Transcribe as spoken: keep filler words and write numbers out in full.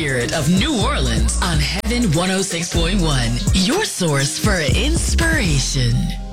spirit of New Orleans on Heaven one oh six point one, your source for inspiration.